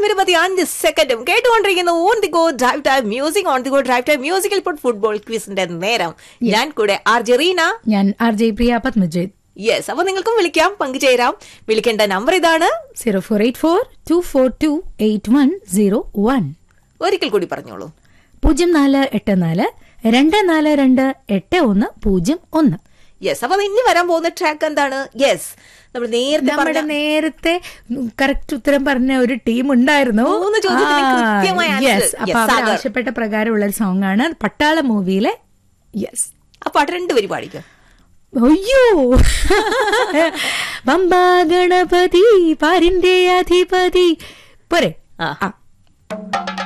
25 കേട്ടുകൊണ്ടിരിക്കുന്നു on the go drive time music. On the go drive time മ്യൂസിക്കിൽ ഇപ്പോൾ football ക്വിസിന്റെ നേരം. ഞാൻ കൂടെ RJ റീന, ഞാൻ RJ പ്രിയ പത്മജിത്ത്. യെസ്, അപ്പൊ നിങ്ങൾക്കും വിളിക്കാം, പങ്കുചേരാം. വിളിക്കേണ്ട നമ്പർ ഇതാണ് 0484242801. ഒരിക്കൽ കൂടി പറഞ്ഞോളൂ. 0484242801. യെസ്, അപ്പൊ ഇനി വരാൻ പോകുന്ന ട്രാക്ക് എന്താണ്? യെസ്, നമ്മൾ നേരത്തെ കറക്റ്റ് ഉത്തരം പറഞ്ഞ ഒരു ടീം ഉണ്ടായിരുന്നു. അപ്പൊ അവർ ആവശ്യപ്പെട്ട പ്രകാരമുള്ള ഒരു സോങ് ആണ് പട്ടാള മൂവിയിലെ. യെസ്, ആ പാട്ട് 2 വരി പാടിക്കോ. അയ്യോ, പമ്പാ ഗണപതി പാരിന്റെ അധിപതി പോരെ.